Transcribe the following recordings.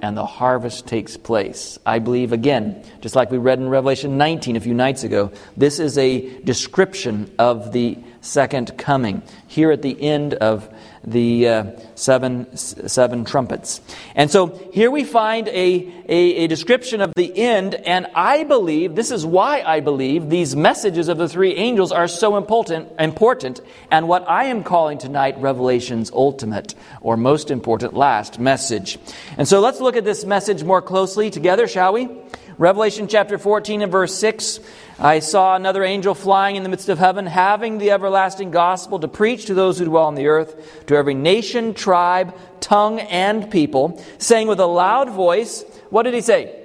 and the harvest takes place. I believe, again, just like we read in Revelation 19 a few nights ago, this is a description of the second coming here at the end of the seven trumpets. And so here we find a description of the end, and I believe, this is why I believe these messages of the three angels are so important, and what I am calling tonight Revelation's ultimate or most important last message. And so let's look at this message more closely together, shall we? Revelation chapter 14 and verse 6. I saw another angel flying in the midst of heaven, having the everlasting gospel to preach to those who dwell on the earth, to every nation, tribe, tongue, and people, saying with a loud voice, what did he say?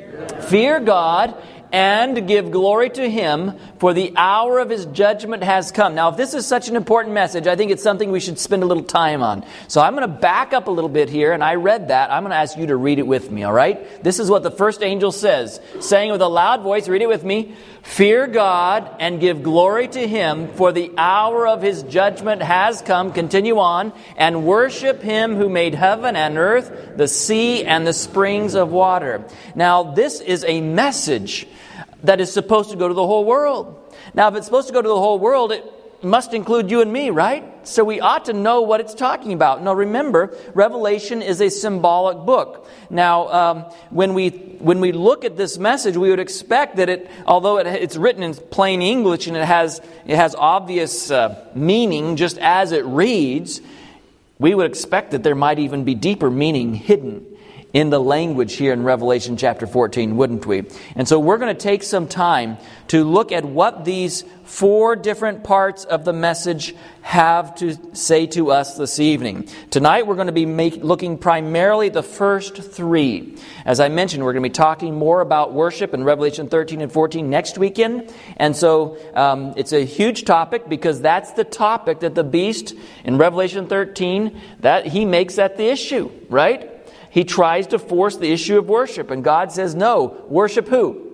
Fear God and give glory to Him, for the hour of His judgment has come. Now, if this is such an important message, I think it's something we should spend a little time on. So I'm going to back up a little bit here, and I read that. I'm going to ask you to read it with me, all right? This is what the first angel says, saying with a loud voice, read it with me, fear God and give glory to Him, for the hour of His judgment has come, continue on, and worship Him who made heaven and earth, the sea and the springs of water. Now, this is a message that is supposed to go to the whole world. Now, if it's supposed to go to the whole world, it must include you and me, right? So we ought to know what it's talking about. Now, remember, Revelation is a symbolic book. Now, when we look at this message, we would expect that although it's written in plain English and it has obvious meaning just as it reads, we would expect that there might even be deeper meaning hidden in the language here in Revelation chapter 14, wouldn't we? And so we're going to take some time to look at what these four different parts of the message have to say to us this evening. Tonight we're going to be looking primarily at the first three. As I mentioned, we're going to be talking more about worship in Revelation 13 and 14 next weekend. And so it's a huge topic because that's the topic that the beast in Revelation 13, that he makes that the issue, right? He tries to force the issue of worship. And God says, no, worship who?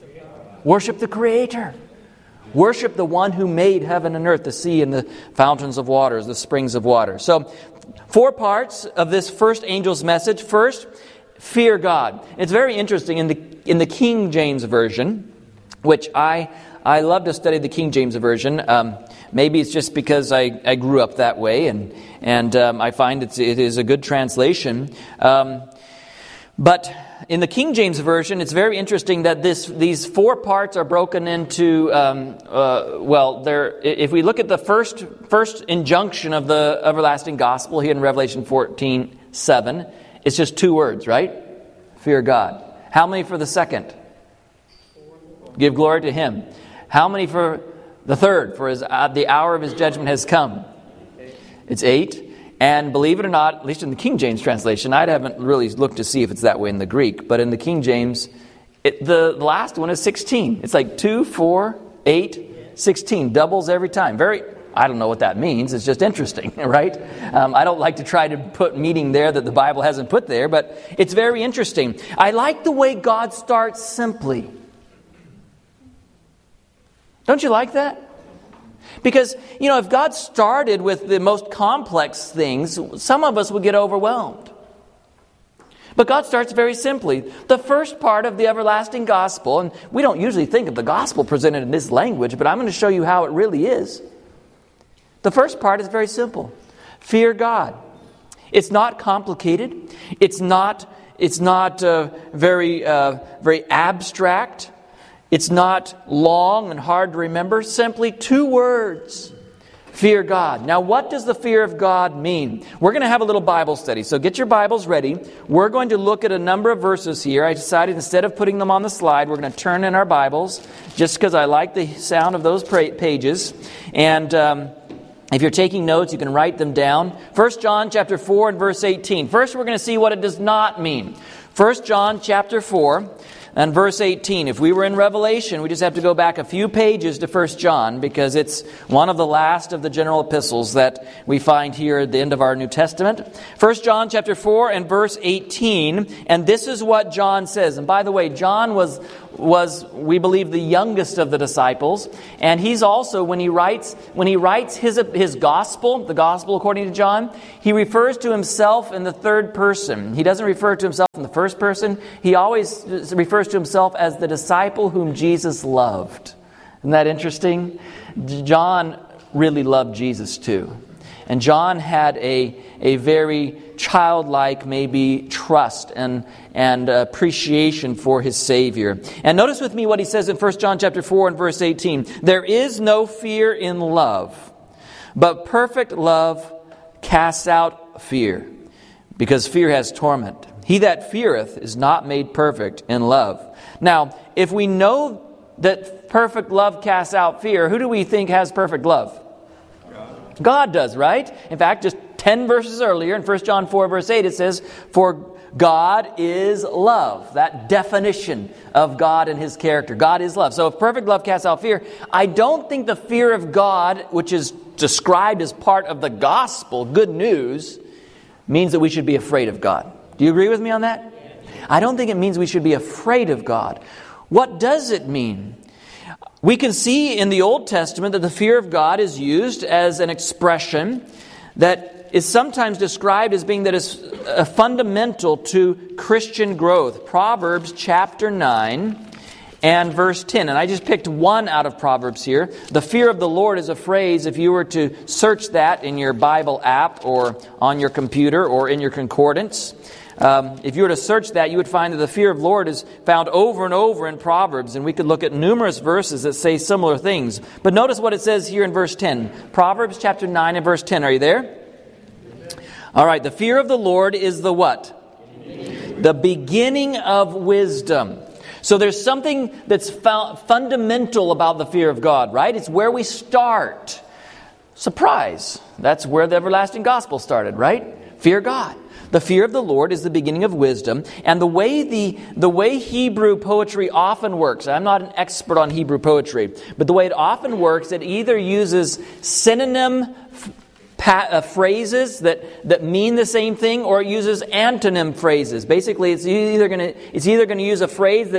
Worship the Creator. Worship the one who made heaven and earth, the sea and the fountains of waters, the springs of water. So, four parts of this first angel's message. First, fear God. It's very interesting in the King James Version, which I love to study the King James Version. Maybe it's just because I grew up that way, and I find it is a good translation. But in the King James Version, it's very interesting that these four parts are broken into. If we look at the first injunction of the everlasting gospel here in Revelation 14:7, it's just two words, right? Fear God. How many for the second? Give glory to Him. How many for the third? For the hour of His judgment has come. It's 8. And believe it or not, at least in the King James translation, I haven't really looked to see if it's that way in the Greek, but in the King James, the last one is 16. It's like 2, 4, 8, 16. Doubles every time. I don't know what that means. It's just interesting, right? I don't like to try to put meaning there that the Bible hasn't put there, but it's very interesting. I like the way God starts simply. Don't you like that? Because, if God started with the most complex things, some of us would get overwhelmed. But God starts very simply. The first part of the everlasting gospel, and we don't usually think of the gospel presented in this language, but I'm going to show you how it really is. The first part is very simple. Fear God. It's not complicated. It's not very abstract. It's not long and hard to remember. Simply two words. Fear God. Now, what does the fear of God mean? We're going to have a little Bible study. So get your Bibles ready. We're going to look at a number of verses here. I decided instead of putting them on the slide, we're going to turn in our Bibles just because I like the sound of those pages. And if you're taking notes, you can write them down. 1 John chapter 4 and verse 18. First, we're going to see what it does not mean. 1 John chapter 4 and verse 18. If we were in Revelation, we just have to go back a few pages to 1 John because it's one of the last of the general epistles that we find here at the end of our New Testament. 1 John chapter 4 and verse 18. And this is what John says. And by the way, John was we believe the youngest of the disciples, and he's also when he writes his gospel, the gospel according to John, he refers to himself in the third person. He doesn't refer to himself in the first person, he always refers to himself as the disciple whom Jesus loved. Isn't that interesting? John really loved Jesus too. And John had a very childlike, maybe, trust and appreciation for his Savior. And notice with me what he says in 1 John chapter 4 and verse 18. There is no fear in love, but perfect love casts out fear, because fear has torment. He that feareth is not made perfect in love. Now, if we know that perfect love casts out fear, who do we think has perfect love? God does, right? In fact, just 10 verses earlier, in 1 John 4, verse 8, it says, for God is love. That definition of God and His character. God is love. So if perfect love casts out fear, I don't think the fear of God, which is described as part of the gospel, good news, means that we should be afraid of God. Do you agree with me on that? I don't think it means we should be afraid of God. What does it mean? We can see in the Old Testament that the fear of God is used as an expression that is sometimes described as being that is fundamental to Christian growth. Proverbs chapter 9 and verse 10. And I just picked one out of Proverbs here. The fear of the Lord is a phrase, if you were to search that in your Bible app or on your computer or in your concordance, if you were to search that, you would find that the fear of the Lord is found over and over in Proverbs. And we could look at numerous verses that say similar things. But notice what it says here in verse 10. Proverbs chapter 9 and verse 10. Are you there? All right. The fear of the Lord is the what? The beginning of wisdom. So there's something that's fundamental about the fear of God, right? It's where we start. Surprise. That's where the everlasting gospel started, right? Fear God. The fear of the Lord is the beginning of wisdom. And the way Hebrew poetry often works, I'm not an expert on Hebrew poetry, but the way it often works, it either uses synonym phrases that mean the same thing, or it uses antonym phrases. Basically, it's either going to use a phrase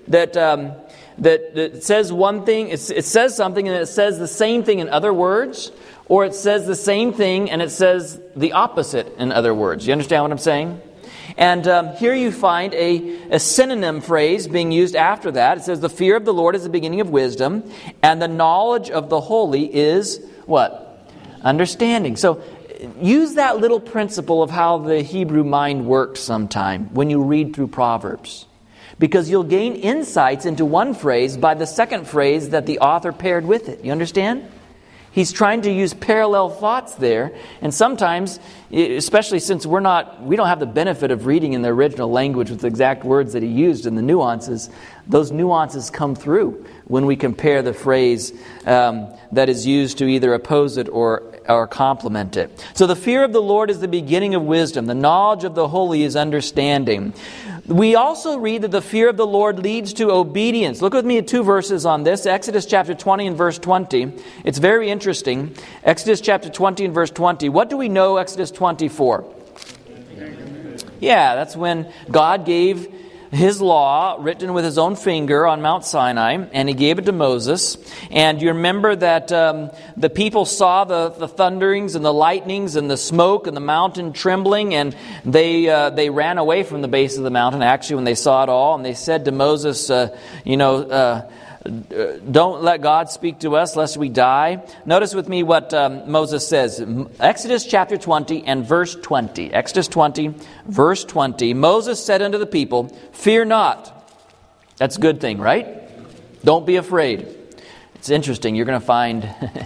that says one thing, it says something and it says the same thing in other words, or it says the same thing and it says the opposite in other words. You understand what I'm saying? And here you find a synonym phrase being used after that. It says, the fear of the Lord is the beginning of wisdom, and the knowledge of the holy is what? Understanding. So use that little principle of how the Hebrew mind works sometime when you read through Proverbs. Because you'll gain insights into one phrase by the second phrase that the author paired with it. You understand? He's trying to use parallel thoughts there. And sometimes, especially since we don't have the benefit of reading in the original language with the exact words that he used and the nuances, those nuances come through when we compare the phrase that is used to either oppose it or complement it. So the fear of the Lord is the beginning of wisdom. The knowledge of the holy is understanding. We also read that the fear of the Lord leads to obedience. Look with me at 2 verses on this. Exodus chapter 20 and verse 20. It's very interesting. Exodus chapter 20 and verse 20. What do we know Exodus 20 for? Yeah, that's when God gave His law written with His own finger on Mount Sinai, and He gave it to Moses. And you remember that the people saw the thunderings and the lightnings and the smoke and the mountain trembling, and they ran away from the base of the mountain, actually, when they saw it all. And they said to Moses, don't let God speak to us lest we die. Notice with me what Moses says. Exodus chapter 20 and verse 20. Exodus 20, verse 20. Moses said unto the people, fear not. That's a good thing, right? Don't be afraid. It's interesting. You're going to find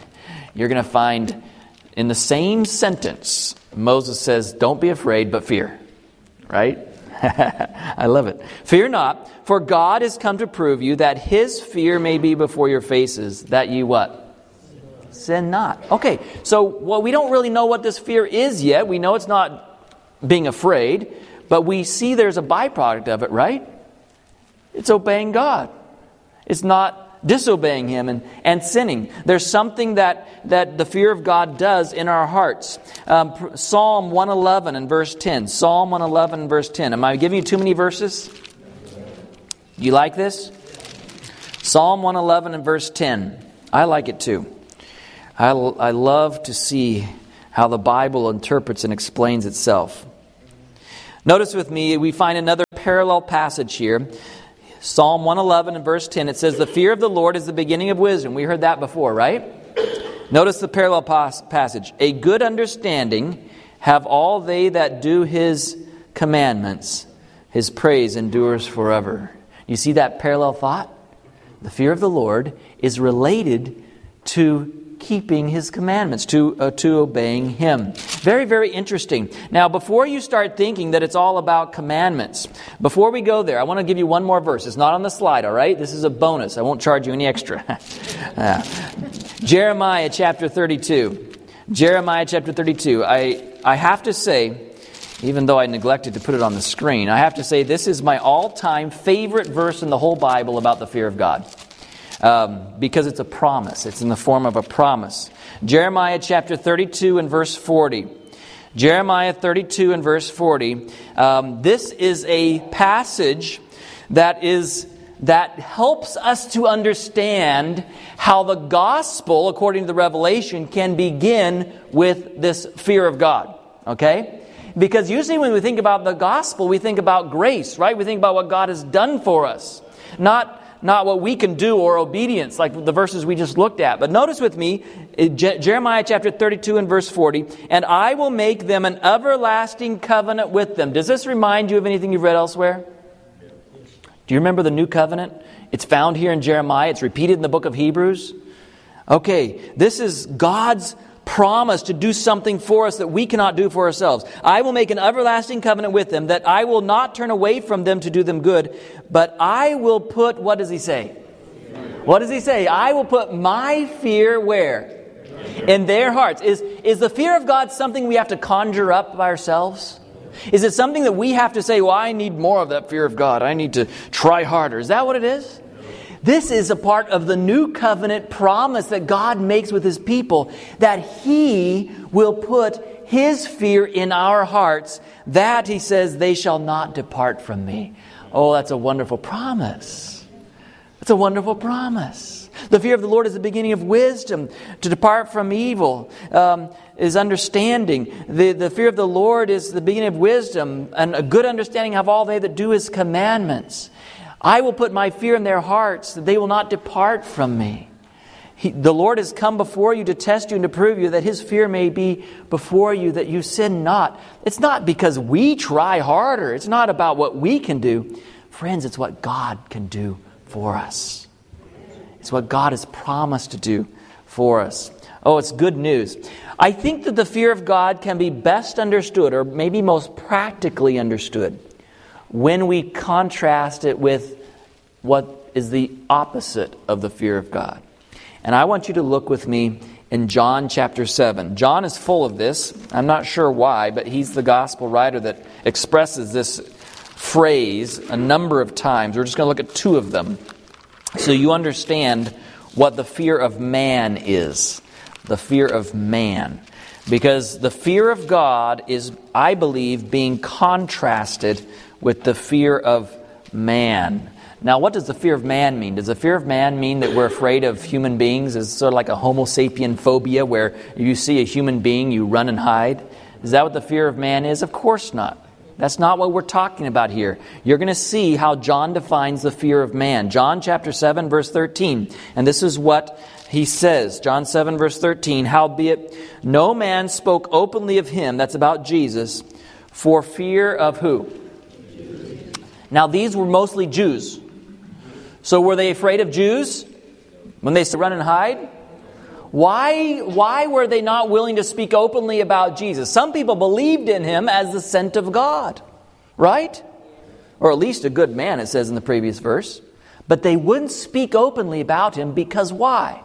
in the same sentence, Moses says, don't be afraid, but fear. Right? I love it. Fear not, for God is come to prove you that His fear may be before your faces, that ye what? Sin not. Okay, so we don't really know what this fear is yet. We know it's not being afraid, but we see there's a byproduct of it, right? It's obeying God. It's not disobeying Him and sinning. There's something that the fear of God does in our hearts. Psalm 111 and verse 10. Psalm 111 and verse 10. Am I giving you too many verses? You like this? Psalm 111 and verse 10. I like it too. I love to see how the Bible interprets and explains itself. Notice with me, we find another parallel passage here. Psalm 111 and verse 10, it says, "The fear of the Lord is the beginning of wisdom." We heard that before, right? Notice the parallel passage. "A good understanding have all they that do His commandments. His praise endures forever." You see that parallel thought? The fear of the Lord is related to keeping His commandments, to obeying Him. Very, very interesting. Now, before you start thinking that it's all about commandments, before we go there, I want to give you one more verse. It's not on the slide, all right? This is a bonus. I won't charge you any extra. Jeremiah chapter 32. Jeremiah chapter 32. I have to say, even though I neglected to put it on the screen, I have to say this is my all-time favorite verse in the whole Bible about the fear of God. Because it's a promise. It's in the form of a promise. Jeremiah chapter 32 and verse 40. Jeremiah 32 and verse 40. This is a passage that helps us to understand how the gospel, according to the Revelation, can begin with this fear of God. Okay? Because usually when we think about the gospel, we think about grace, right? We think about what God has done for us. Not what we can do or obedience, like the verses we just looked at. But notice with me, Jeremiah chapter 32 and verse 40, "And I will make them an everlasting covenant with them." Does this remind you of anything you've read elsewhere? Do you remember the new covenant? It's found here in Jeremiah. It's repeated in the book of Hebrews. Okay, this is God's promise to do something for us that we cannot do for ourselves. "I will make an everlasting covenant with them, that I will not turn away from them to do them good, but I will put," what does He say? What does He say? "I will put my fear" where? In their hearts. Is the fear of God something we have to conjure up by ourselves? Is it something that we have to say, "Well, I need more of that fear of God. I need to try harder"? Is that what it is? This is a part of the new covenant promise that God makes with His people, that He will put His fear in our hearts, that He says, "They shall not depart from me." Oh, that's a wonderful promise. That's a wonderful promise. The fear of the Lord is the beginning of wisdom. To depart from evil is understanding. The fear of the Lord is the beginning of wisdom, and a good understanding have all they that do His commandments. "I will put my fear in their hearts, that they will not depart from me." The Lord has come before you to test you and to prove you that His fear may be before you, that you sin not. It's not because we try harder. It's not about what we can do. Friends, it's what God can do for us. It's what God has promised to do for us. Oh, it's good news. I think that the fear of God can be best understood, or maybe most practically understood, when we contrast it with what is the opposite of the fear of God. And I want you to look with me in John chapter 7. John is full of this. I'm not sure why, but he's the gospel writer that expresses this phrase a number of times. We're just going to look at two of them, so you understand what the fear of man is. The fear of man. Because the fear of God is, I believe, being contrasted with the fear of man. Now, what does the fear of man mean? Does the fear of man mean that we're afraid of human beings? Is it sort of like a homo sapien phobia, where you see a human being, you run and hide? Is that what the fear of man is? Of course not. That's not what we're talking about here. You're going to see how John defines the fear of man. John chapter 7, verse 13. And this is what he says. John 7, verse 13. "Howbeit no man spoke openly of Him," that's about Jesus, "for fear of" who? Now, these were mostly Jews. So were they afraid of Jews when they run and hide? Why were they not willing to speak openly about Jesus? Some people believed in Him as the sent of God, right? Or at least a good man, it says in the previous verse. But they wouldn't speak openly about Him because why?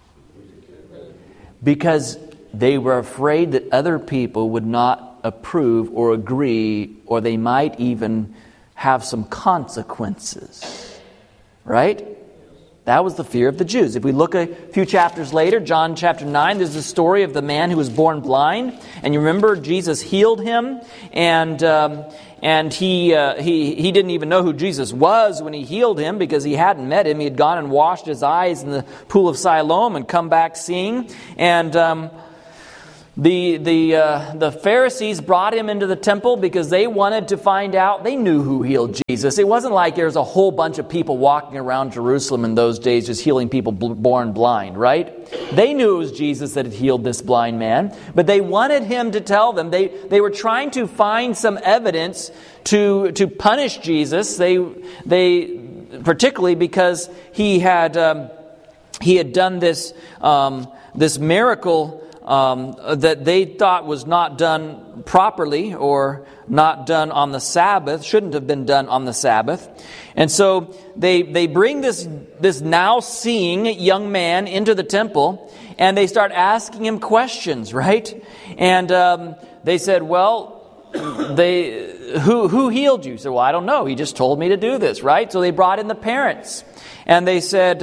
Because they were afraid that other people would not approve or agree, or they might even have some consequences. Right? That was the fear of the Jews. If we look a few chapters later, John chapter 9, there's the story of the man who was born blind. And you remember Jesus healed him, and he didn't even know who Jesus was when He healed him, because he hadn't met Him. He had gone and washed his eyes in the pool of Siloam and come back seeing. And The Pharisees brought him into the temple because they wanted to find out. They knew who healed Jesus. It wasn't like there was a whole bunch of people walking around Jerusalem in those days just healing people born blind, right? They knew it was Jesus that had healed this blind man, but they wanted him to tell them. They were trying to find some evidence to punish Jesus. They particularly because he had done this miracle that they thought was not done properly or not done on the Sabbath, shouldn't have been done on the Sabbath. And so they bring this now seeing young man into the temple, and they start asking him questions, right? And they said, well, who healed you? So, well, I don't know. He just told me to do this, right? So they brought in the parents, and they said,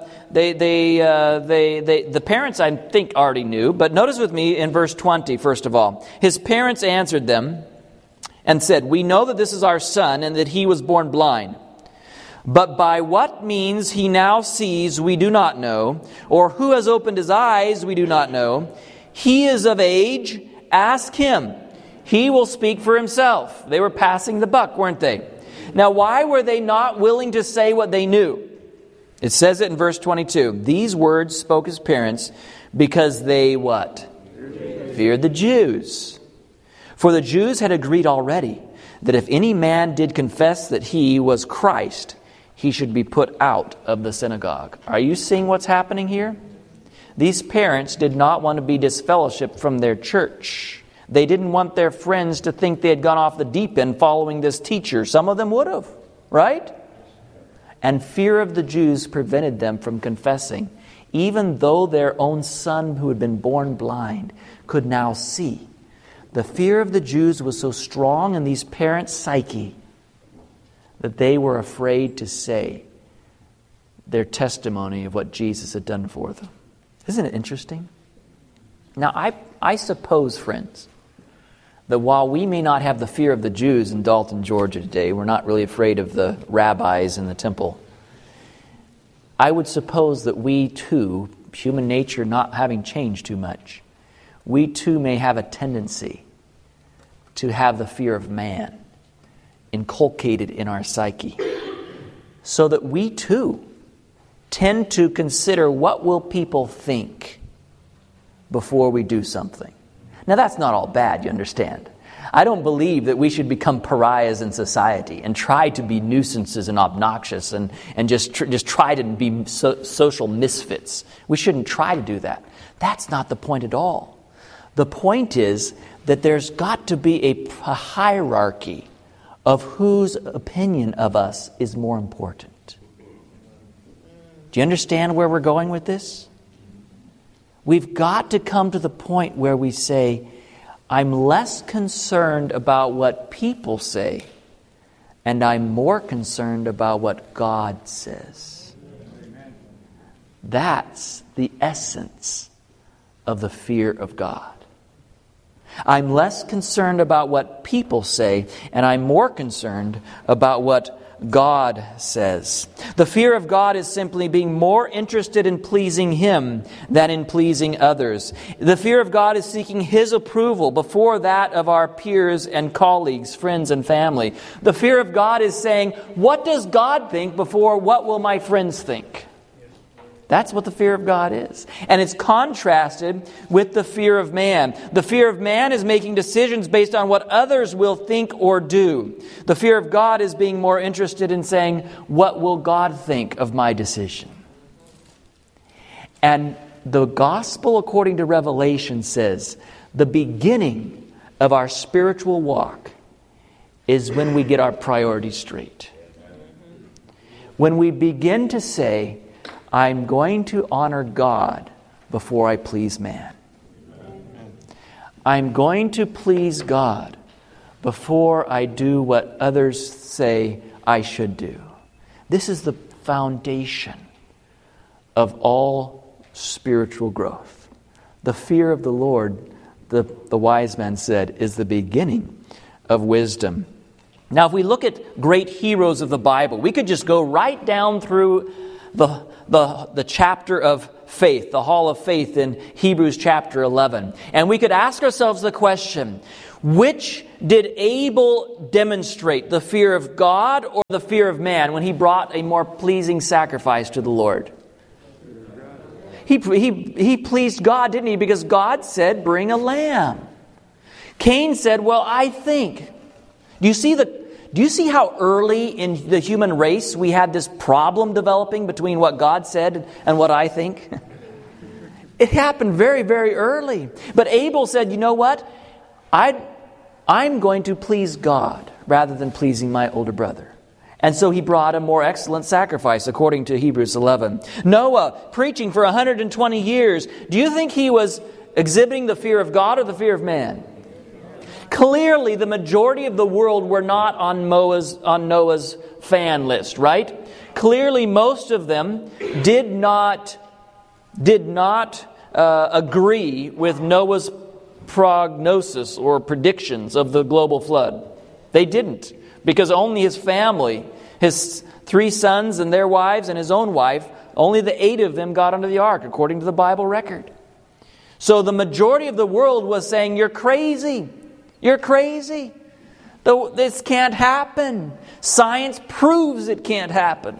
the parents, I think, already knew. But notice with me in verse 20, first of all. His parents answered them and said, "We know that this is our son and that he was born blind. But by what means he now sees, we do not know. Or who has opened his eyes, we do not know. He is of age. Ask him. He will speak for himself." They were passing the buck, weren't they? Now, why were they not willing to say what they knew? It says it in verse 22. These words spoke his parents because they what? Feared the Jews. For the Jews had agreed already that if any man did confess that he was Christ, he should be put out of the synagogue. Are you seeing what's happening here? These parents did not want to be disfellowshipped from their church. They didn't want their friends to think they had gone off the deep end following this teacher. Some of them would have, right? And fear of the Jews prevented them from confessing, even though their own son who had been born blind could now see. The fear of the Jews was so strong in these parents' psyche that they were afraid to say their testimony of what Jesus had done for them. Isn't it interesting? Now, I suppose, friends, that while we may not have the fear of the Jews in Dalton, Georgia today, we're not really afraid of the rabbis in the temple, I would suppose that we too, human nature not having changed too much, we too may have a tendency to have the fear of man inculcated in our psyche, so that we too tend to consider what will people think before we do something. Now, that's not all bad, you understand. I don't believe that we should become pariahs in society and try to be nuisances and obnoxious and just try to be social misfits. We shouldn't try to do that. That's not the point at all. The point is that there's got to be a hierarchy of whose opinion of us is more important. Do you understand where we're going with this? We've got to come to the point where we say, I'm less concerned about what people say, and I'm more concerned about what God says. Amen. That's the essence of the fear of God. I'm less concerned about what people say, and I'm more concerned about what God says. The fear of God is simply being more interested in pleasing Him than in pleasing others. The fear of God is seeking His approval before that of our peers and colleagues, friends and family. The fear of God is saying, what does God think before what will my friends think? That's what the fear of God is. And it's contrasted with the fear of man. The fear of man is making decisions based on what others will think or do. The fear of God is being more interested in saying, what will God think of my decision? And the gospel, according to Revelation, says the beginning of our spiritual walk is when we get our priorities straight. When we begin to say, I'm going to honor God before I please man. I'm going to please God before I do what others say I should do. This is the foundation of all spiritual growth. The fear of the Lord, the wise man said, is the beginning of wisdom. Now, if we look at great heroes of the Bible, we could just go right down through the chapter of faith, the hall of faith in Hebrews chapter 11. And we could ask ourselves the question, which did Abel demonstrate, the fear of God or the fear of man, when he brought a more pleasing sacrifice to the Lord? He pleased God, didn't he? Because God said, bring a lamb. Cain said, well, I think. Do you see how early in the human race we had this problem developing between what God said and what I think? It happened very, very early. But Abel said, you know what? I'm going to please God rather than pleasing my older brother. And so he brought a more excellent sacrifice, according to Hebrews 11. Noah, preaching for 120 years, do you think he was exhibiting the fear of God or the fear of man? Clearly, the majority of the world were not on Noah's fan list, right? Clearly, most of them did not agree with Noah's prognosis or predictions of the global flood. They didn't, because only his family, his 3 sons and their wives and his own wife, only the 8 of them got onto the ark, according to the Bible record. So the majority of the world was saying, you're crazy. You're crazy. This can't happen. Science proves it can't happen.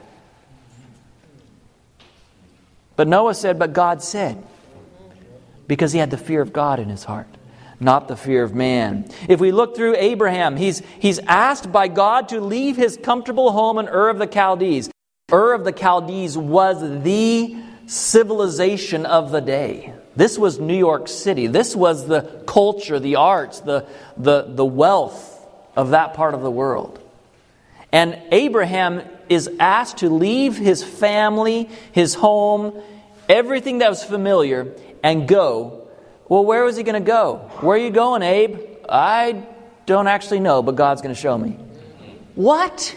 But Noah said, but God said, because he had the fear of God in his heart, not the fear of man. If we look through Abraham, he's asked by God to leave his comfortable home in Ur of the Chaldees. Ur of the Chaldees was the civilization of the day. This was New York City. This was the culture, the arts, the wealth of that part of the world. And Abraham is asked to leave his family, his home, everything that was familiar, and go. Well, where was he going to go? Where are you going, Abe? I don't actually know, but God's going to show me. What?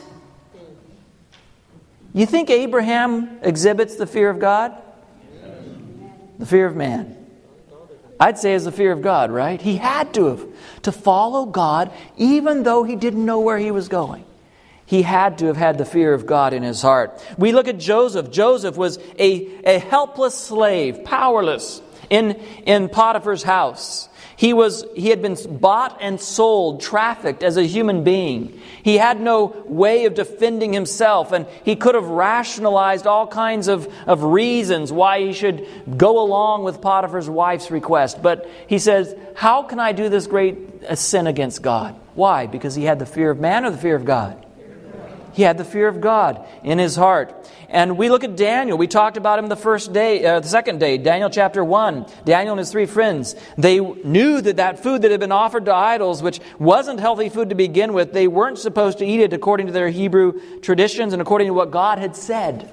You think Abraham exhibits the fear of God? The fear of man. I'd say it's the fear of God, right? He had to follow God, even though he didn't know where he was going. He had to have had the fear of God in his heart. We look at Joseph. Joseph was a helpless slave, powerless, in Potiphar's house. He had been bought and sold, trafficked as a human being. He had no way of defending himself, and he could have rationalized all kinds of reasons why he should go along with Potiphar's wife's request. But he says, how can I do this great sin against God? Why? Because he had the fear of man or the fear of God? He had the fear of God in his heart. And we look at Daniel. We talked about him the second day, Daniel chapter 1. Daniel and his 3 friends. They knew that food that had been offered to idols, which wasn't healthy food to begin with, they weren't supposed to eat it according to their Hebrew traditions and according to what God had said.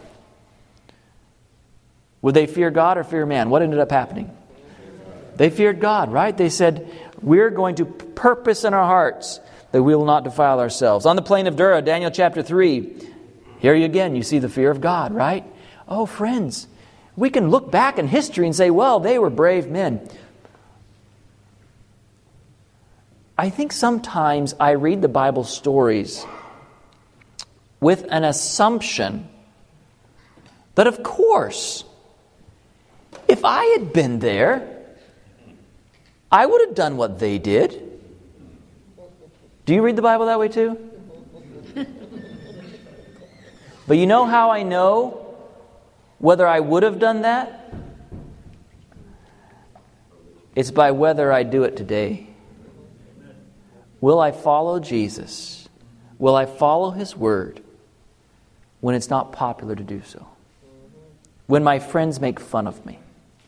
Would they fear God or fear man? What ended up happening? They feared God, right? They said, we're going to purpose in our hearts that we will not defile ourselves. On the plain of Dura, Daniel chapter 3, here again, you see the fear of God, right? Oh, friends, we can look back in history and say, well, they were brave men. I think sometimes I read the Bible stories with an assumption that, of course, if I had been there, I would have done what they did. Do you read the Bible that way too? But you know how I know whether I would have done that? It's by whether I do it today. Will I follow Jesus? Will I follow His Word when it's not popular to do so? When my friends make fun of me?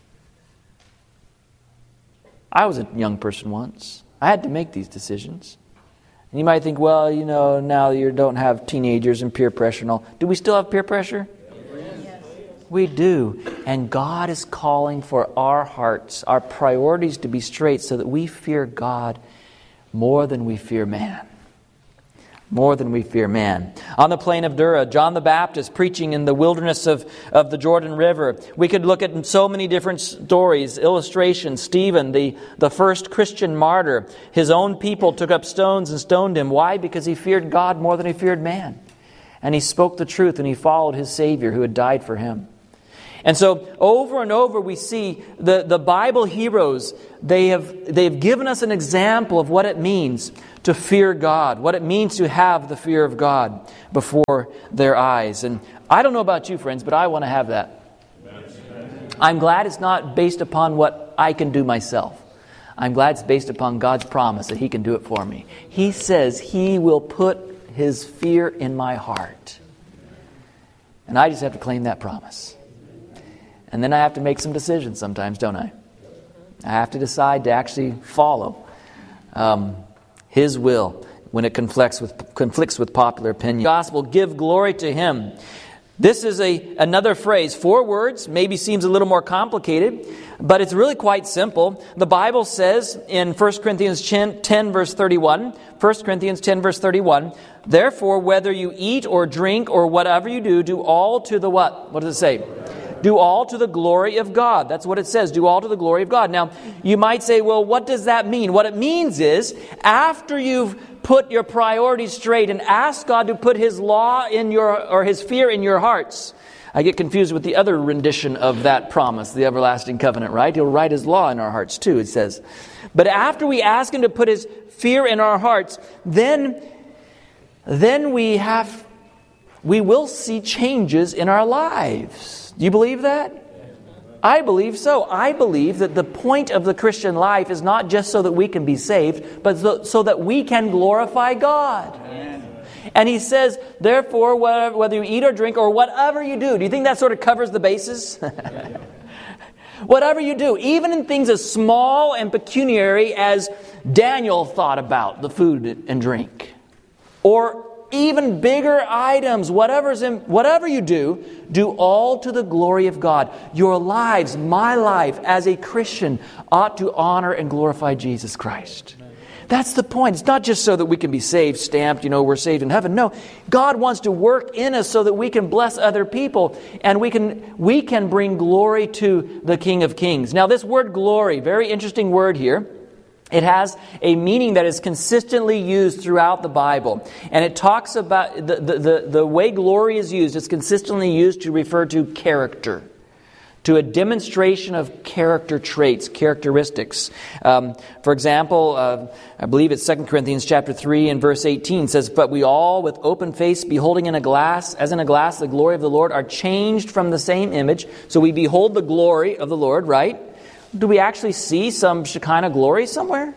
I was a young person once. I had to make these decisions. And you might think, well, now you don't have teenagers and peer pressure and all. Do we still have peer pressure? Yes. We do. And God is calling for our hearts, our priorities to be straight so that we fear God more than we fear man. More than we fear man. On the plain of Dura, John the Baptist preaching in the wilderness of the Jordan River. We could look at so many different stories, illustrations. Stephen, the first Christian martyr. His own people took up stones and stoned him. Why? Because he feared God more than he feared man. And he spoke the truth and he followed his Savior who had died for him. And so over and over we see the Bible heroes, they've given us an example of what it means to fear God, what it means to have the fear of God before their eyes. And I don't know about you, friends, but I want to have that. I'm glad it's not based upon what I can do myself. I'm glad it's based upon God's promise that He can do it for me. He says He will put His fear in my heart. And I just have to claim that promise. And then I have to make some decisions sometimes, don't I? I have to decide to actually follow His will when it conflicts with popular opinion. Gospel, give glory to Him. This is another phrase, 4 words, maybe seems a little more complicated, but it's really quite simple. The Bible says in 1 Corinthians 10 verse 31, 1 Corinthians 10 verse 31, therefore whether you eat or drink or whatever you do, do all to the what? What does it say? Do all to the glory of God. That's what it says. Do all to the glory of God. Now, you might say, well, what does that mean? What it means is, after you've put your priorities straight and ask God to put His law in or His fear in your hearts. I get confused with the other rendition of that promise, the everlasting covenant, right? He'll write His law in our hearts too, it says. But after we ask Him to put His fear in our hearts, then we will see changes in our lives. Do you believe that? I believe so. I believe that the point of the Christian life is not just so that we can be saved, but so that we can glorify God. Amen. And He says, therefore, whether you eat or drink or whatever you do you think that sort of covers the bases? Whatever you do, even in things as small and pecuniary as Daniel thought about the food and drink, or even bigger items, whatever you do all to the glory of God. Your lives, my life as a Christian, ought to honor and glorify Jesus Christ. That's the point. It's not just so that we can be saved, stamped, we're saved in heaven. No, God wants to work in us so that we can bless other people and we can bring glory to the King of Kings. Now, this word glory, very interesting word here. It has a meaning that is consistently used throughout the Bible. And it talks about the way glory is used. It's consistently used to refer to character, to a demonstration of character traits, characteristics. For example, I believe it's 2 Corinthians chapter 3 and verse 18 says, but we all with open face beholding as in a glass, the glory of the Lord are changed from the same image. So we behold the glory of the Lord, right? Do we actually see some Shekinah glory somewhere?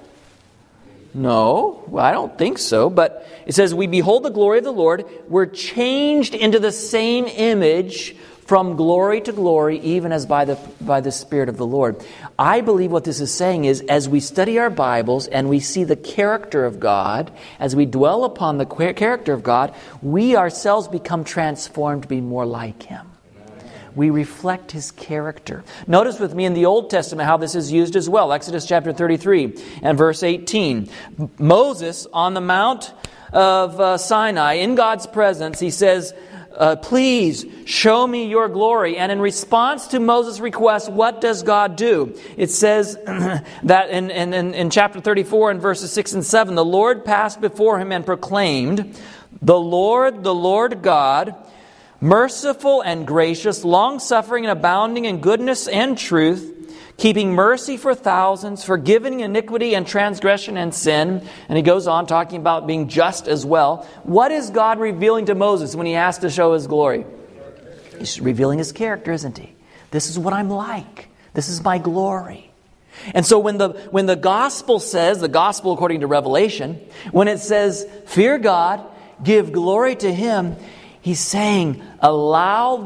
No, well, I don't think so. But it says, we behold the glory of the Lord. We're changed into the same image from glory to glory, even as by the Spirit of the Lord. I believe what this is saying is, as we study our Bibles and we see the character of God, as we dwell upon the character of God, we ourselves become transformed to be more like Him. We reflect His character. Notice with me in the Old Testament how this is used as well. Exodus chapter 33 and verse 18. Moses on the Mount of Sinai, in God's presence, he says, please show me your glory. And in response to Moses' request, what does God do? It says that in chapter 34 and verses 6 and 7, the Lord passed before him and proclaimed, the Lord God, merciful and gracious, long-suffering and abounding in goodness and truth, keeping mercy for thousands, forgiving iniquity and transgression and sin. And he goes on talking about being just as well. What is God revealing to Moses when he asked to show His glory? He's revealing His character, isn't He? This is what I'm like. This is my glory. And so when the gospel says, the gospel according to Revelation, when it says, fear God, give glory to Him, He's saying, allow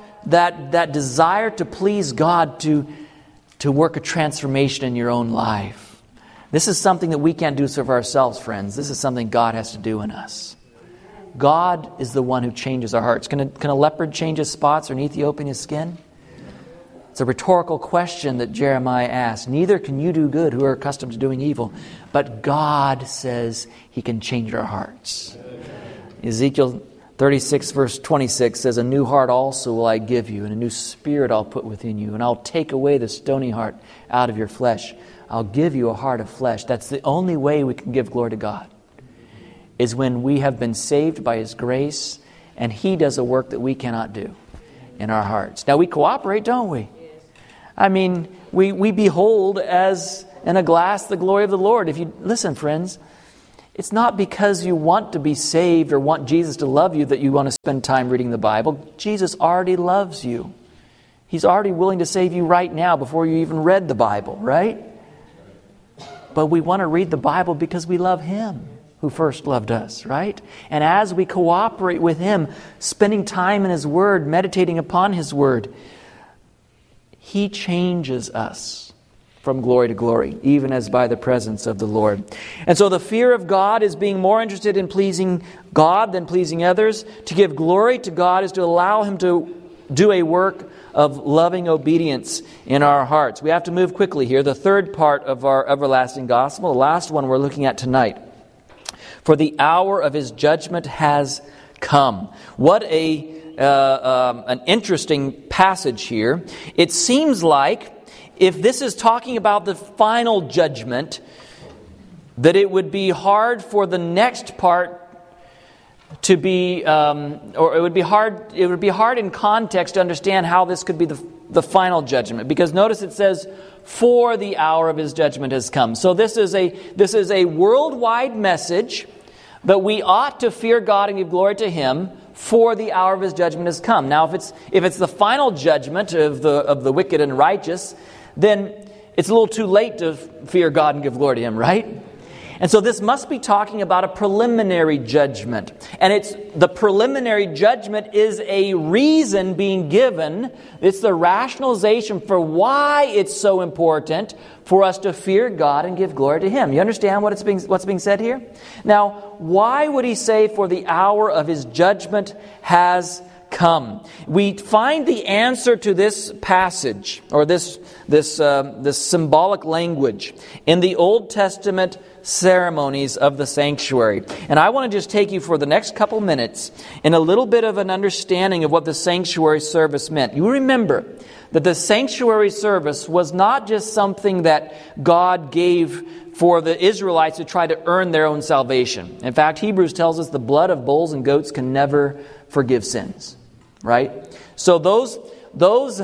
that desire to please God to work a transformation in your own life. This is something that we can't do for ourselves, friends. This is something God has to do in us. God is the one who changes our hearts. Can a leopard change his spots or an Ethiopian his skin? It's a rhetorical question that Jeremiah asked. Neither can you do good who are accustomed to doing evil. But God says He can change our hearts. Ezekiel 36 verse 26 says, a new heart also will I give you, and a new spirit I'll put within you, and I'll take away the stony heart out of your flesh. I'll give you a heart of flesh. That's the only way we can give glory to God, is when we have been saved by His grace, and He does a work that we cannot do. in our hearts. Now we cooperate, don't we? I mean, we behold as in a glass the glory of the Lord. If you listen, friends, it's not because you want to be saved or want Jesus to love you that you want to spend time reading the Bible. Jesus already loves you. He's already willing to save you right now before you even read the Bible, right? But we want to read the Bible because we love Him who first loved us, right? And as we cooperate with Him, spending time in His Word, meditating upon His Word, He changes us from glory to glory, even as by the presence of the Lord. And so the fear of God is being more interested in pleasing God than pleasing others. To give glory to God is to allow Him to do a work of loving obedience in our hearts. We have to move quickly here. The third part of our everlasting gospel, the last one we're looking at tonight. For the hour of His judgment has come. What an interesting passage here. It seems like if this is talking about the final judgment, that it would be hard for the next part to be, or it would be hard in context to understand how this could be the final judgment. Because notice it says, "For the hour of His judgment has come." So this is a worldwide message that we ought to fear God and give glory to Him, for the hour of His judgment has come. Now, if it's the final judgment of the wicked and righteous, then it's a little too late to fear God and give glory to Him, right? And so this must be talking about a preliminary judgment. And the preliminary judgment is a reason being given. It's the rationalization for why it's so important for us to fear God and give glory to Him. You understand what's being said here? Now, why would He say, "For the hour of His judgment has come"? We find the answer to this passage, or this symbolic language, in the Old Testament ceremonies of the sanctuary. And I want to just take you for the next couple minutes in a little bit of an understanding of what the sanctuary service meant. You remember that the sanctuary service was not just something that God gave for the Israelites to try to earn their own salvation. In fact, Hebrews tells us the blood of bulls and goats can never forgive sins. Right? So those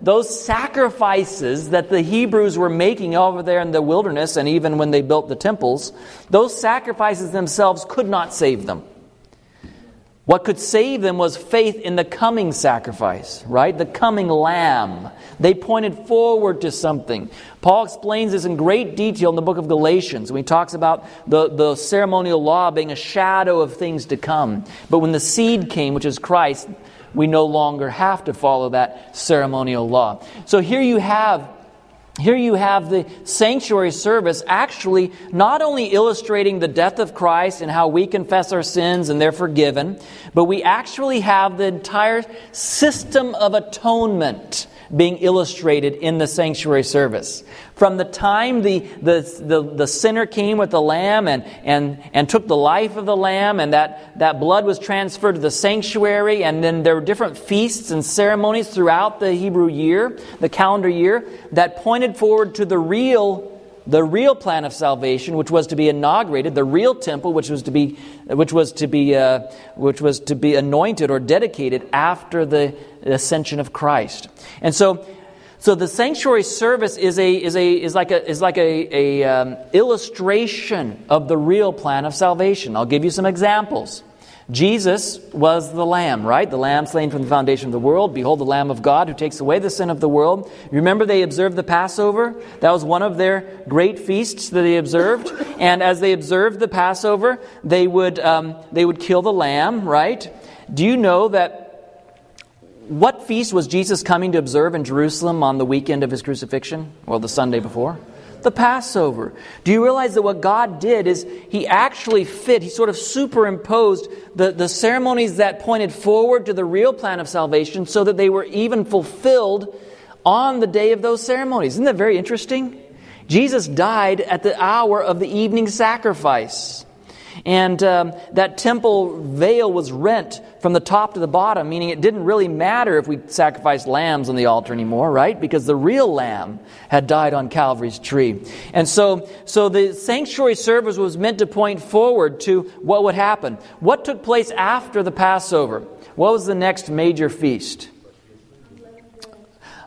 sacrifices that the Hebrews were making over there in the wilderness, and even when they built the temples, those sacrifices themselves could not save them. What could save them was faith in the coming sacrifice, right? The coming lamb. They pointed forward to something. Paul explains this in great detail in the book of Galatians when he talks about the ceremonial law being a shadow of things to come. But when the seed came, which is Christ, we no longer have to follow that ceremonial law. So here you have the sanctuary service actually not only illustrating the death of Christ and how we confess our sins and they're forgiven, but we actually have the entire system of atonement being illustrated in the sanctuary service. From the time the sinner came with the lamb and took the life of the lamb, and that blood was transferred to the sanctuary, and then there were different feasts and ceremonies throughout the Hebrew year, the calendar year, that pointed forward to the real plan of salvation, which was to be inaugurated, the real temple, which was to be anointed or dedicated after the ascension of Christ. And so the sanctuary service is like a illustration of the real plan of salvation. I'll give you some examples. Jesus was the Lamb, right? The Lamb slain from the foundation of the world. Behold, the Lamb of God who takes away the sin of the world. Remember, they observed the Passover. That was one of their great feasts that they observed. And as they observed the Passover, they would kill the lamb, right? Do you know that what feast was Jesus coming to observe in Jerusalem on the weekend of His crucifixion? Well, the Sunday before. The Passover. Do you realize that what God did is He sort of superimposed the ceremonies that pointed forward to the real plan of salvation so that they were even fulfilled on the day of those ceremonies. Isn't that very interesting? Jesus died at the hour of the evening sacrifice. And that temple veil was rent from the top to the bottom, meaning it didn't really matter if we sacrificed lambs on the altar anymore, right? Because the real lamb had died on Calvary's tree. And so the sanctuary service was meant to point forward to what would happen. What took place after the Passover? What was the next major feast?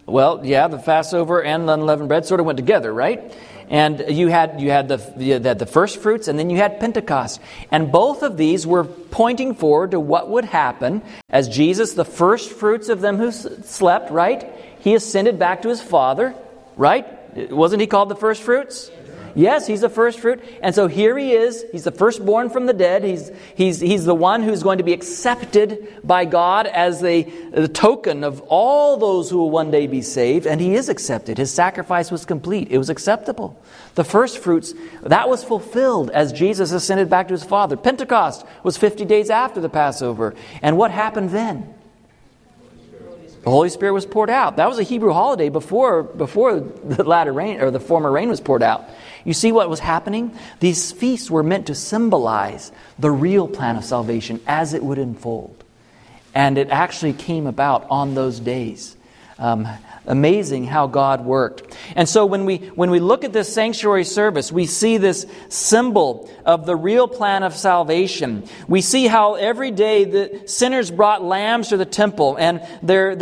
Well, yeah, the Passover and the unleavened bread sort of went together, right? And you had the first fruits, and then you had Pentecost. And both of these were pointing forward to what would happen as Jesus, the first fruits of them who slept, right? He ascended back to his Father, right? Wasn't he called the first fruits? Yes, he's the first fruit. And so here he is. He's the firstborn from the dead. He's the one who's going to be accepted by God as the token of all those who will one day be saved. And he is accepted. His sacrifice was complete. It was acceptable. The first fruits, that was fulfilled as Jesus ascended back to his Father. Pentecost was 50 days after the Passover. And what happened then? The Holy Spirit was poured out. That was a Hebrew holiday before the latter rain or the former rain was poured out. You see what was happening? These feasts were meant to symbolize the real plan of salvation as it would unfold. And it actually came about on those days. Amazing how God worked. And so when we look at this sanctuary service, we see this symbol of the real plan of salvation. We see how every day the sinners brought lambs to the temple, and there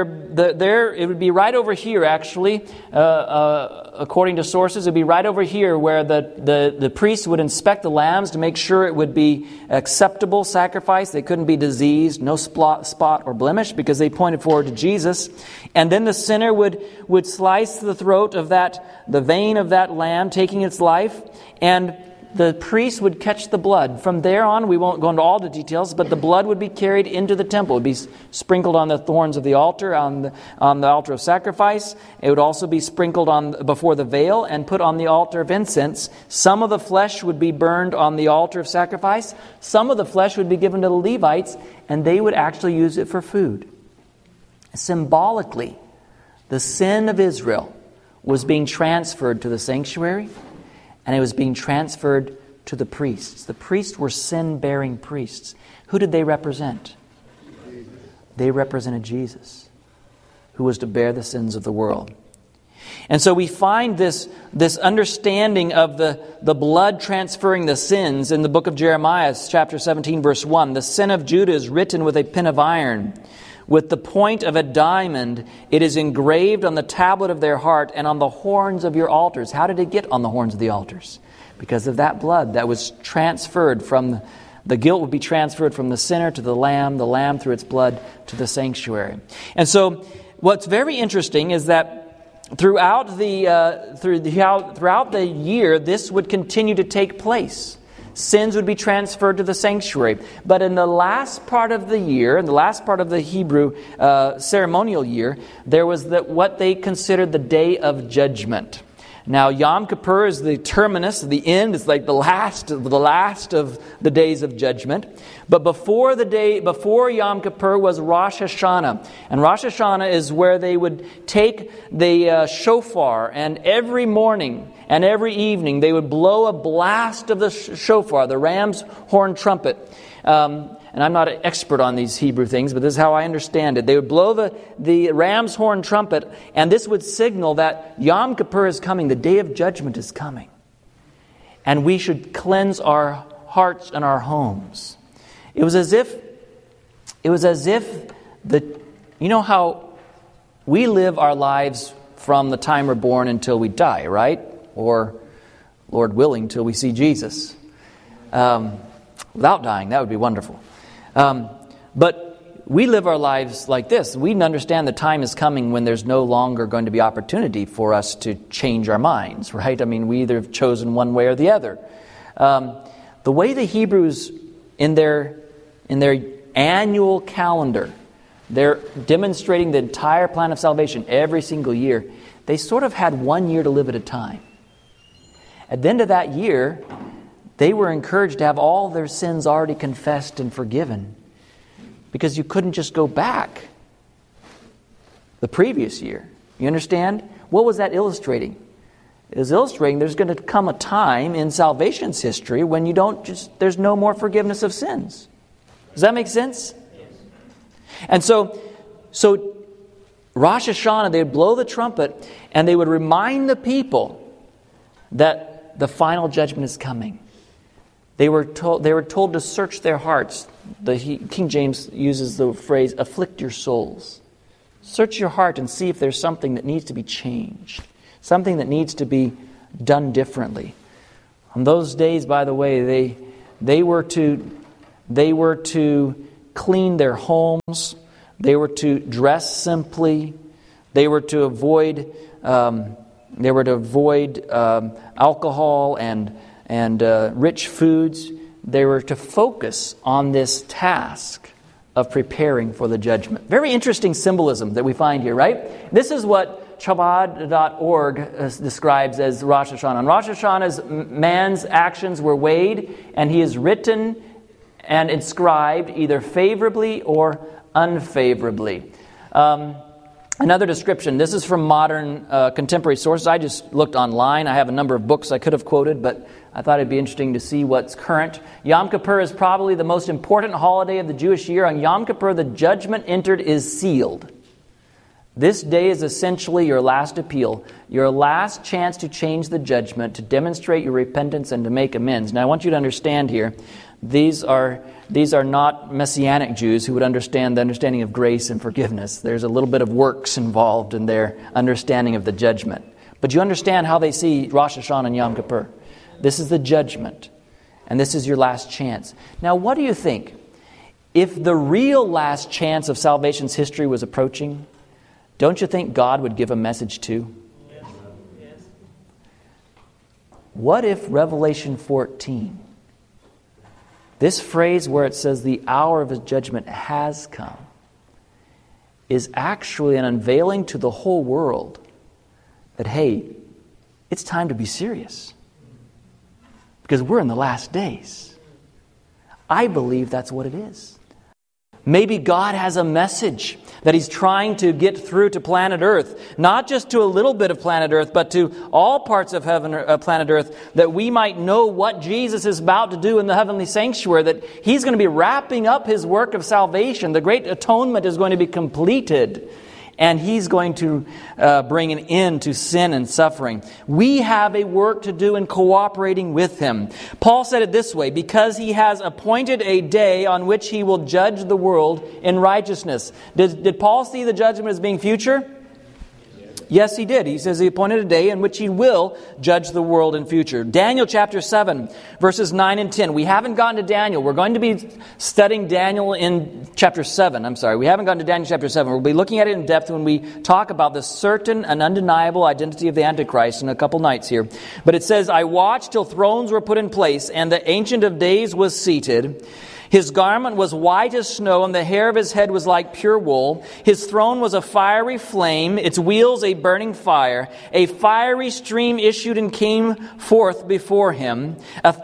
it would be right over here actually, according to sources, it would be right over here where the priests would inspect the lambs to make sure it would be acceptable sacrifice. They couldn't be diseased, no spot or blemish, because they pointed forward to Jesus. And then the sinner would slice the throat of the vein of that lamb, taking its life, and the priest would catch the blood. From there on, we won't go into all the details, but the blood would be carried into the temple. It would be sprinkled on the thorns of the altar, on the altar of sacrifice. It would also be sprinkled before the veil and put on the altar of incense. Some of the flesh would be burned on the altar of sacrifice. Some of the flesh would be given to the Levites, and they would actually use it for food. Symbolically, the sin of Israel was being transferred to the sanctuary, and it was being transferred to the priests. The priests were sin-bearing priests. Who did they represent? They represented Jesus, who was to bear the sins of the world. And so we find this understanding of the blood transferring the sins in the book of Jeremiah, chapter 17, verse 1. The sin of Judah is written with a pen of iron. With the point of a diamond, it is engraved on the tablet of their heart and on the horns of your altars. How did it get on the horns of the altars? Because of that blood that was transferred from the guilt would be transferred from the sinner to the lamb through its blood to the sanctuary. And so what's very interesting is that throughout the year, this would continue to take place. Sins would be transferred to the sanctuary. But in the last part of the year, in the last part of the Hebrew ceremonial year, there was what they considered the Day of Judgment. Now, Yom Kippur is the terminus, the end. It's like the last of the days of judgment. But before Yom Kippur was Rosh Hashanah. And Rosh Hashanah is where they would take the shofar, and every morning and every evening they would blow a blast of the shofar, the ram's horn trumpet. And I'm not an expert on these Hebrew things, but this is how I understand it. They would blow the ram's horn trumpet, and this would signal that Yom Kippur is coming, the Day of Judgment is coming. And we should cleanse our hearts and our homes. It was as if you know how we live our lives from the time we're born until we die, right? Or, Lord willing, till we see Jesus. Without dying, that would be wonderful. But we live our lives like this. We understand the time is coming when there's no longer going to be opportunity for us to change our minds, right? I mean, we either have chosen one way or the other. The way the Hebrews, in their annual calendar, they're demonstrating the entire plan of salvation every single year. They sort of had 1 year to live at a time. At the end of that year, they were encouraged to have all their sins already confessed and forgiven, because you couldn't just go back the previous year. You understand? What was that illustrating? It was illustrating there's going to come a time in salvation's history when there's no more forgiveness of sins. Does that make sense? Yes. And so Rosh Hashanah, they would blow the trumpet and they would remind the people that the final judgment is coming. They were told to search their hearts. King James uses the phrase, afflict your souls. Search your heart and see if there's something that needs to be changed, something that needs to be done differently. On those days, by the way, they were to clean their homes. They were to dress simply. They were to avoid alcohol and rich foods. They were to focus on this task of preparing for the judgment. Very interesting symbolism that we find here, right? This is what Chabad.org describes as Rosh Hashanah. On Rosh Hashanah's man's actions were weighed, and he is written and inscribed either favorably or unfavorably. Another description, this is from modern contemporary sources. I just looked online. I have a number of books I could have quoted, but I thought it'd be interesting to see what's current. Yom Kippur is probably the most important holiday of the Jewish year. On Yom Kippur, the judgment entered is sealed. This day is essentially your last appeal, your last chance to change the judgment, to demonstrate your repentance and to make amends. Now I want you to understand here, these are not Messianic Jews who would understand the understanding of grace and forgiveness. There's a little bit of works involved in their understanding of the judgment. But you understand how they see Rosh Hashanah and Yom Kippur. This is the judgment, and this is your last chance. Now what do you think? If the real last chance of salvation's history was approaching, don't you think God would give a message too? Yes. What if Revelation 14, this phrase where it says the hour of His judgment has come, is actually an unveiling to the whole world that, hey, it's time to be serious. Because we're in the last days. I believe that's what it is. Maybe God has a message that He's trying to get through to planet Earth. Not just to a little bit of planet Earth, but to all parts of heaven, planet Earth, that we might know what Jesus is about to do in the heavenly sanctuary, that He's going to be wrapping up His work of salvation. The great atonement is going to be completed. And He's going to bring an end to sin and suffering. We have a work to do in cooperating with Him. Paul said it this way, because He has appointed a day on which He will judge the world in righteousness. Did Paul see the judgment as being future? Yes, he did. He says He appointed a day in which He will judge the world in future. Daniel chapter 7, verses 9 and 10. We haven't gotten to Daniel. We're going to be studying Daniel in chapter 7. We haven't gotten to Daniel chapter 7. We'll be looking at it in depth when we talk about the certain and undeniable identity of the Antichrist in a couple nights here. But it says, I watched till thrones were put in place, and the Ancient of Days was seated. His garment was white as snow, and the hair of His head was like pure wool. His throne was a fiery flame, its wheels a burning fire. A fiery stream issued and came forth before Him.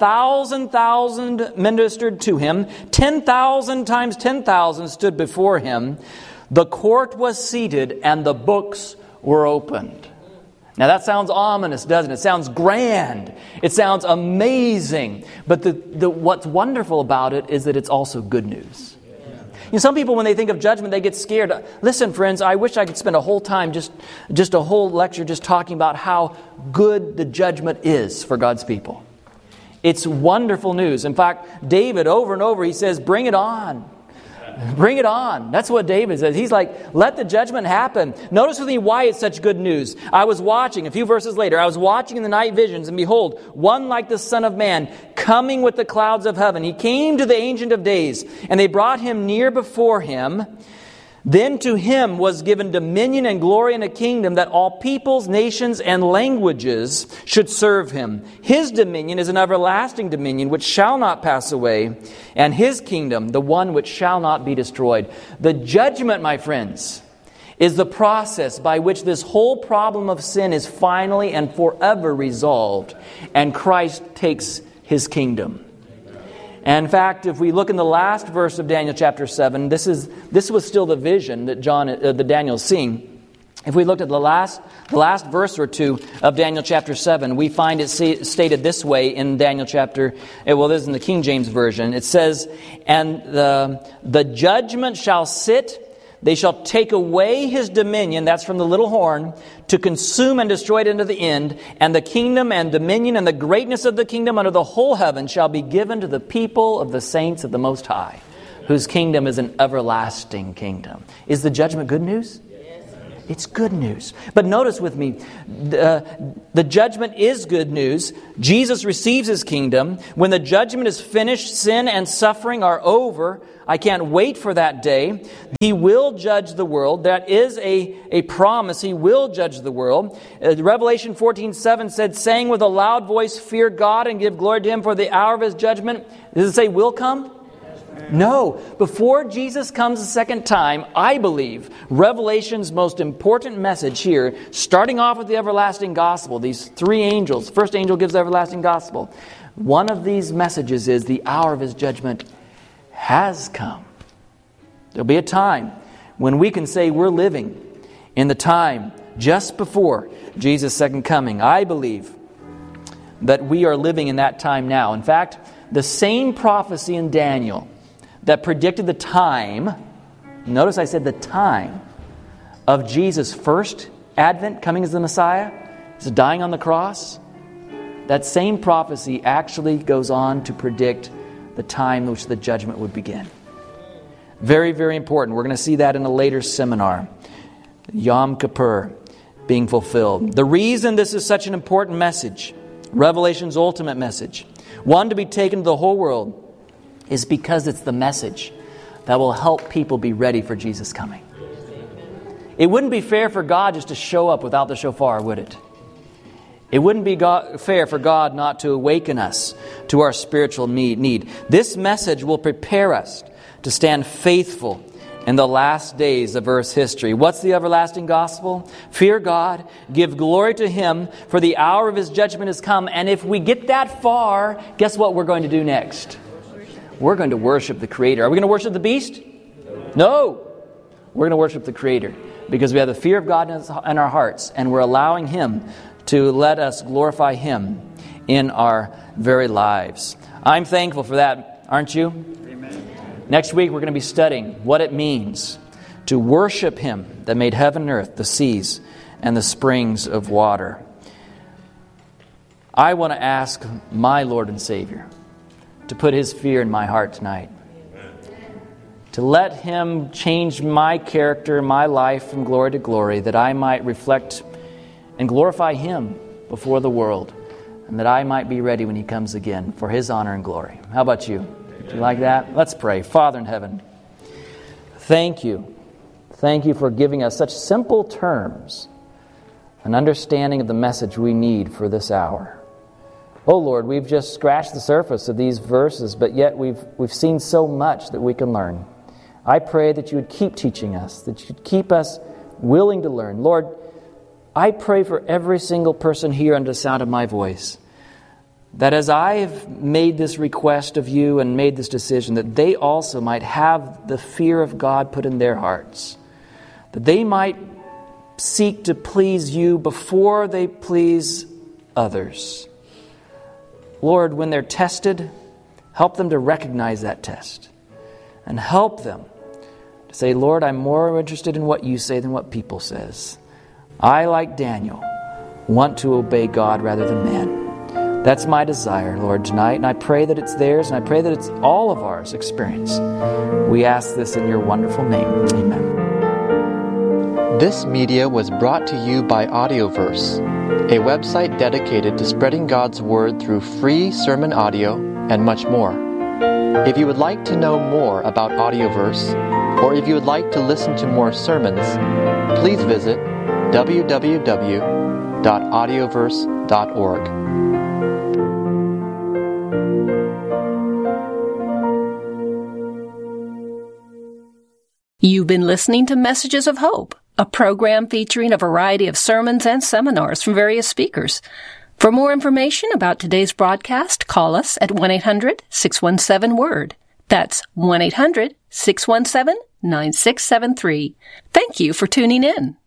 1,000,000 ministered to Him. 10,000 times 10,000 stood before Him. The court was seated, and the books were opened. Now that sounds ominous, doesn't it? It sounds grand. It sounds amazing. But what's wonderful about it is that it's also good news. You know, some people, when they think of judgment, they get scared. Listen, friends, I wish I could spend a whole time, just a whole lecture just talking about how good the judgment is for God's people. It's wonderful news. In fact, David, over and over, he says, bring it on. Bring it on. That's what David says. He's like, let the judgment happen. Notice with me why it's such good news. I was watching, a few verses later, I was watching in the night visions, and behold, one like the Son of Man, coming with the clouds of heaven. He came to the Ancient of Days, and they brought Him near before Him. Then to Him was given dominion and glory and a kingdom, that all peoples, nations, and languages should serve Him. His dominion is an everlasting dominion which shall not pass away, and His kingdom, the one which shall not be destroyed. The judgment, my friends, is the process by which this whole problem of sin is finally and forever resolved, and Christ takes His kingdom. And in fact, if we look in the last verse of Daniel chapter 7, this was still the vision that Daniel's seeing. If we looked at the last verse or two of Daniel chapter 7, we find it stated this way in Daniel chapter, this is in the King James Version. It says, and the judgment shall sit, they shall take away His dominion, that's from the little horn, to consume and destroy it unto the end, and the kingdom and dominion and the greatness of the kingdom under the whole heaven shall be given to the people of the saints of the Most High, whose kingdom is an everlasting kingdom. Is the judgment good news? It's good news. But notice with me, the judgment is good news. Jesus receives His kingdom. When the judgment is finished, sin and suffering are over. I can't wait for that day. He will judge the world. That is a promise. He will judge the world. Revelation 14:7 said, saying with a loud voice, fear God and give glory to Him, for the hour of His judgment. Does it say will come? No. Before Jesus comes a second time, I believe Revelation's most important message here, starting off with the everlasting gospel, these three angels. The first angel gives the everlasting gospel. One of these messages is the hour of His judgment has come. There'll be a time when we can say we're living in the time just before Jesus' second coming. I believe that we are living in that time now. In fact, the same prophecy in Daniel that predicted the time, notice I said the time, of Jesus' first advent, coming as the Messiah, is dying on the cross. That same prophecy actually goes on to predict the time in which the judgment would begin. Very, very important. We're going to see that in a later seminar. Yom Kippur being fulfilled. The reason this is such an important message, Revelation's ultimate message, one to be taken to the whole world, is because it's the message that will help people be ready for Jesus' coming. It wouldn't be fair for God just to show up without the shofar, would it? It wouldn't be fair for God not to awaken us to our spiritual need. This message will prepare us to stand faithful in the last days of Earth's history. What's the everlasting gospel? Fear God, give glory to Him, for the hour of His judgment has come. And if we get that far, guess what we're going to do next? We're going to worship the Creator. Are we going to worship the beast? No. We're going to worship the Creator because we have the fear of God in our hearts, and we're allowing Him to let us glorify Him in our very lives. I'm thankful for that, aren't you? Amen. Next week we're going to be studying what it means to worship Him that made heaven and earth, the seas, and the springs of water. I want to ask my Lord and Savior to put His fear in my heart tonight. To let Him change my character, my life from glory to glory, that I might reflect and glorify Him before the world, and that I might be ready when He comes again for His honor and glory. How about you? Do you like that? Let's pray. Father in heaven, thank you. Thank you for giving us such simple terms, an understanding of the message we need for this hour. Oh Lord, we've just scratched the surface of these verses, but yet we've seen so much that we can learn. I pray that you would keep teaching us, that you'd keep us willing to learn. Lord, I pray for every single person here under the sound of my voice, that as I have made this request of you and made this decision, that they also might have the fear of God put in their hearts, that they might seek to please you before they please others. Lord, when they're tested, help them to recognize that test, and help them to say, Lord, I'm more interested in what you say than what people says. I, like Daniel, want to obey God rather than man. That's my desire, Lord, tonight, and I pray that it's theirs, and I pray that it's all of ours experience. We ask this in your wonderful name. Amen. This media was brought to you by Audioverse, a website dedicated to spreading God's Word through free sermon audio and much more. If you would like to know more about Audioverse, or if you would like to listen to more sermons, please visit www.audioverse.org. You've been listening to Messages of Hope, a program featuring a variety of sermons and seminars from various speakers. For more information about today's broadcast, call us at 1-800-617-WORD. That's 1-800-617-9673. Thank you for tuning in.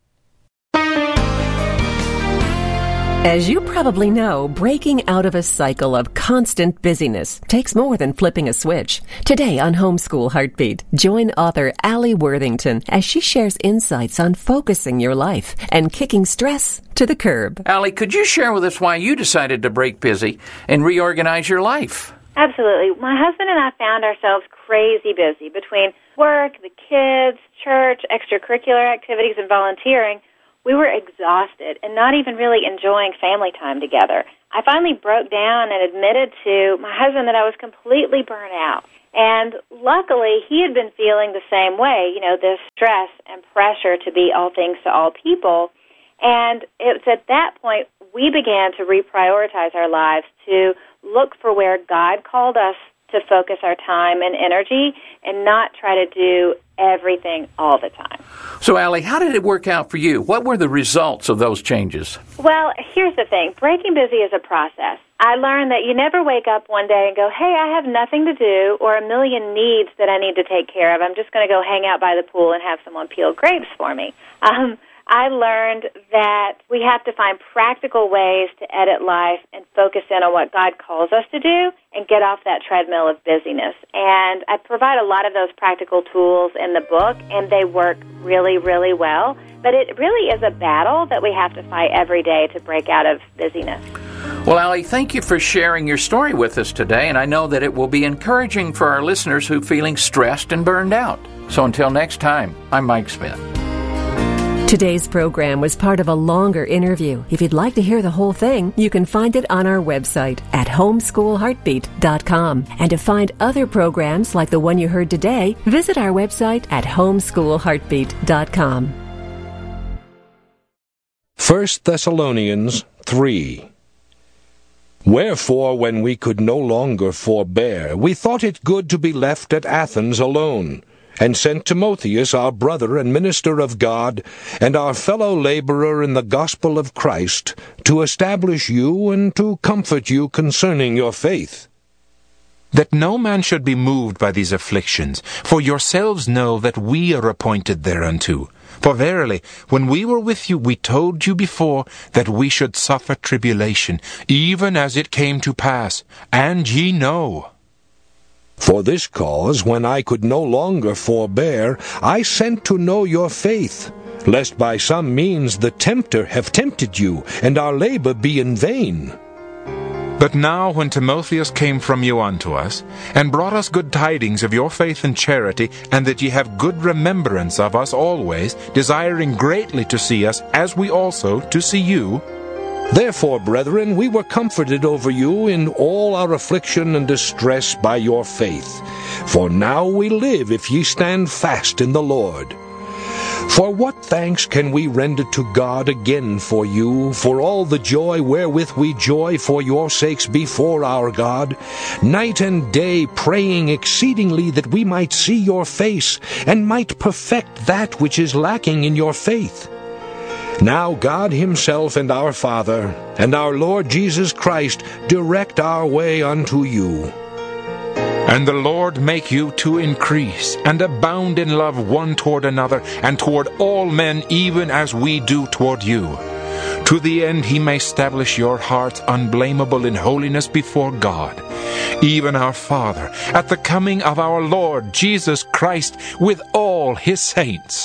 As you probably know, breaking out of a cycle of constant busyness takes more than flipping a switch. Today on Homeschool Heartbeat, join author Allie Worthington as she shares insights on focusing your life and kicking stress to the curb. Allie, could you share with us why you decided to break busy and reorganize your life? Absolutely. My husband and I found ourselves crazy busy between work, the kids, church, extracurricular activities, and volunteering. we were exhausted and not even really enjoying family time together. I finally broke down and admitted to my husband that I was completely burnt out. And luckily, he had been feeling the same way, this stress and pressure to be all things to all people. And it's at that point we began to reprioritize our lives, to look for where God called us to focus our time and energy and not try to do everything all the time. So, Allie, how did it work out for you? What were the results of those changes? Well, here's the thing. Breaking busy is a process. I learned that you never wake up one day and go, hey, I have nothing to do or a million needs that I need to take care of. I'm just going to go hang out by the pool and have someone peel grapes for me. I learned that we have to find practical ways to edit life and focus in on what God calls us to do and get off that treadmill of busyness. And I provide a lot of those practical tools in the book, and they work really, really well. But it really is a battle that we have to fight every day to break out of busyness. Well, Allie, thank you for sharing your story with us today, and I know that it will be encouraging for our listeners who are feeling stressed and burned out. So until next time, I'm Mike Smith. Today's program was part of a longer interview. If you'd like to hear the whole thing, you can find it on our website at homeschoolheartbeat.com. And to find other programs like the one you heard today, visit our website at homeschoolheartbeat.com. 1 Thessalonians 3. Wherefore, when we could no longer forbear, we thought it good to be left at Athens alone, and sent Timotheus, our brother and minister of God, and our fellow laborer in the gospel of Christ, to establish you and to comfort you concerning your faith. That no man should be moved by these afflictions, for yourselves know that we are appointed thereunto. For verily, when we were with you, we told you before that we should suffer tribulation, even as it came to pass, and ye know. For this cause, when I could no longer forbear, I sent to know your faith, lest by some means the tempter have tempted you, and our labor be in vain. But now when Timotheus came from you unto us, and brought us good tidings of your faith and charity, and that ye have good remembrance of us always, desiring greatly to see us, as we also to see you, therefore, brethren, we were comforted over you in all our affliction and distress by your faith. For now we live if ye stand fast in the Lord. For what thanks can we render to God again for you, for all the joy wherewith we joy for your sakes before our God, night and day praying exceedingly that we might see your face, and might perfect that which is lacking in your faith? Now God himself and our Father, and our Lord Jesus Christ, direct our way unto you. And the Lord make you to increase, and abound in love one toward another, and toward all men, even as we do toward you. To the end he may establish your hearts unblameable in holiness before God, even our Father, at the coming of our Lord Jesus Christ with all his saints.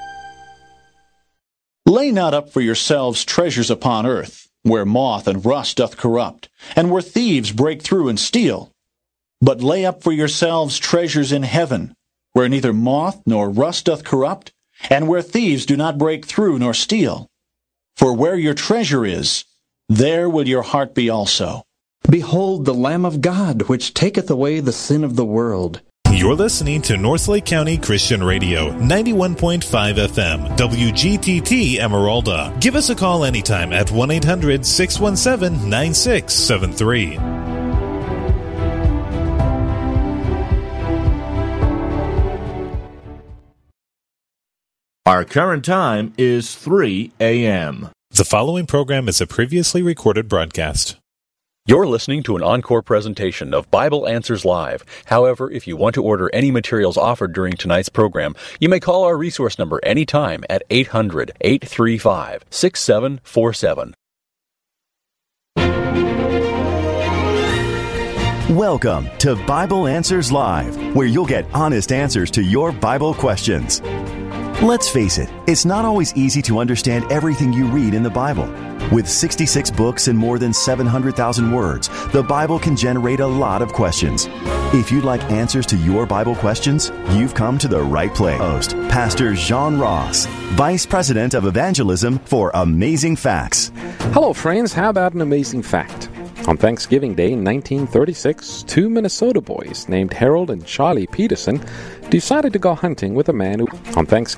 Lay not up for yourselves treasures upon earth, where moth and rust doth corrupt, and where thieves break through and steal. But lay up for yourselves treasures in heaven, where neither moth nor rust doth corrupt, and where thieves do not break through nor steal. For where your treasure is, there will your heart be also. Behold the Lamb of God, which taketh away the sin of the world. You're listening to Northlake County Christian Radio, 91.5 FM, WGTT Emeralda. Give us a call anytime at 1-800-617-9673. Our current time is 3 a.m. The following program is a previously recorded broadcast. You're listening to an encore presentation of Bible Answers Live. However, if you want to order any materials offered during tonight's program, you may call our resource number anytime at 800-835-6747. Welcome to Bible Answers Live, where you'll get honest answers to your Bible questions. Let's face it, it's not always easy to understand everything you read in the Bible. With 66 books and more than 700,000 words, the Bible can generate a lot of questions. If you'd like answers to your Bible questions, you've come to the right place. Host, Pastor Jean Ross, Vice President of Evangelism for Amazing Facts. Hello, friends. How about an amazing fact? On Thanksgiving Day in 1936, two Minnesota boys named Harold and Charlie Peterson decided to go hunting with a man who, on Thanksgiving